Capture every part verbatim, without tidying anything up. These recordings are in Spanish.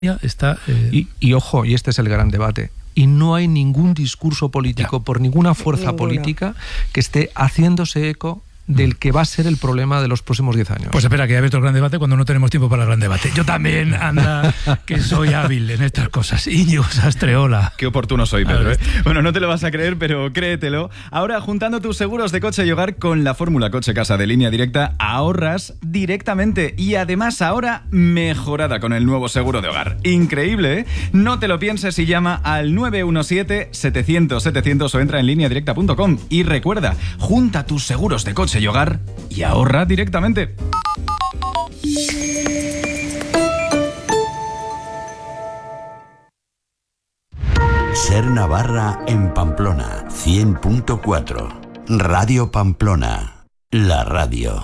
está... Eh... Y, y ojo, y este es el gran debate, y no hay ningún discurso político ya. por ninguna fuerza Ninguno. política que esté haciéndose eco del que va a ser el problema de los próximos diez años. Pues espera, que ya abierto el gran debate cuando no tenemos tiempo para el gran debate. Yo también, anda, que soy hábil en estas cosas. Íñigo Sastreola. Qué oportuno soy, Pedro, ¿eh? Bueno, no te lo vas a creer, pero créetelo. Ahora, juntando tus seguros de coche y hogar con la fórmula Coche Casa de Línea Directa, ahorras directamente. Y además ahora mejorada con el nuevo seguro de hogar. Increíble, ¿eh? No te lo pienses y llama al nueve uno siete, setecientos, setecientos o entra en línea directa punto com. Y recuerda, junta tus seguros de coche y hogar y ahorra directamente. Ser Navarra en Pamplona, cien punto cuatro. Radio Pamplona, la radio.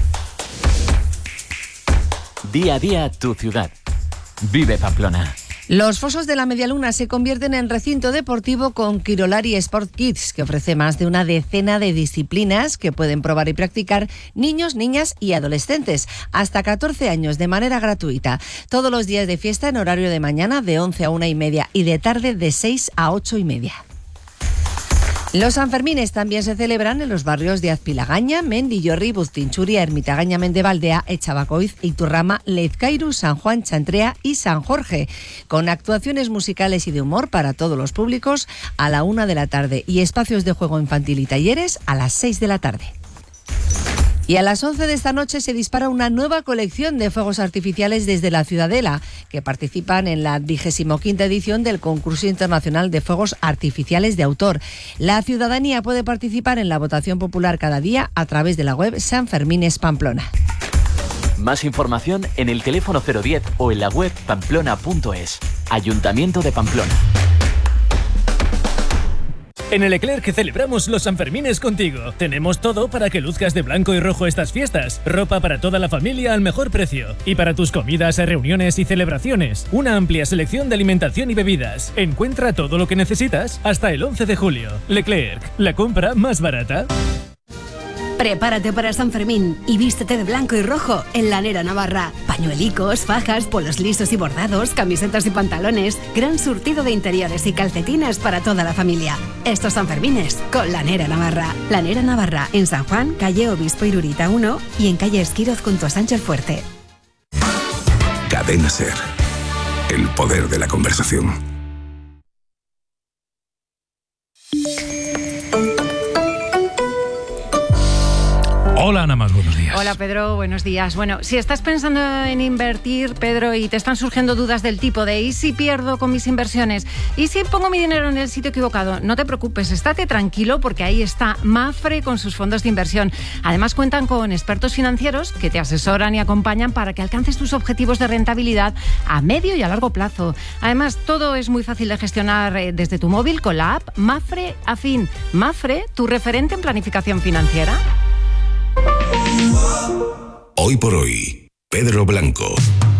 Día a día tu ciudad. Vive Pamplona. Los fosos de la Medialuna se convierten en recinto deportivo con Quirolari Sport Kids, que ofrece más de una decena de disciplinas que pueden probar y practicar niños, niñas y adolescentes, hasta catorce años de manera gratuita. Todos los días de fiesta en horario de mañana de once a una y media y de tarde de seis a ocho y media. Los Sanfermines también se celebran en los barrios de Azpilagaña, Mendillorri, Bustinchuria, Ermitagaña, Mendevaldea, Echabacoiz, Iturrama, Lezcairu, San Juan, Chantrea y San Jorge, con actuaciones musicales y de humor para todos los públicos a la una de la tarde y espacios de juego infantil y talleres a las seis de la tarde. Y a las once de esta noche se dispara una nueva colección de fuegos artificiales desde la Ciudadela, que participan en la vigésimoquinta edición del Concurso Internacional de Fuegos Artificiales de Autor. La ciudadanía puede participar en la votación popular cada día a través de la web Sanfermines Pamplona. Más información en el teléfono cero diez o en la web pamplona punto es. Ayuntamiento de Pamplona. En el Leclerc celebramos los Sanfermines contigo. Tenemos todo para que luzcas de blanco y rojo estas fiestas. Ropa para toda la familia al mejor precio. Y para tus comidas, reuniones y celebraciones, una amplia selección de alimentación y bebidas. Encuentra todo lo que necesitas hasta el once de julio. Leclerc, la compra más barata. Prepárate para San Fermín y vístete de blanco y rojo en Lanera Navarra. Pañuelicos, fajas, polos lisos y bordados, camisetas y pantalones, gran surtido de interiores y calcetines para toda la familia. Estos Sanfermines con Lanera Navarra. Lanera Navarra en San Juan, calle Obispo Irurita uno y en calle Esquiroz junto a Sánchez Fuerte. Cadena Ser. El poder de la conversación. Hola, Ana Más, buenos días. Hola, Pedro, buenos días. Bueno, si estás pensando en invertir, Pedro, y te están surgiendo dudas del tipo de ¿y si pierdo con mis inversiones? ¿Y si pongo mi dinero en el sitio equivocado? No te preocupes, estate tranquilo porque ahí está Mapfre con sus fondos de inversión. Además, cuentan con expertos financieros que te asesoran y acompañan para que alcances tus objetivos de rentabilidad a medio y a largo plazo. Además, todo es muy fácil de gestionar desde tu móvil con la app Mapfre Afin. Mapfre, tu referente en planificación financiera. Hoy por hoy, Pedro Blanco.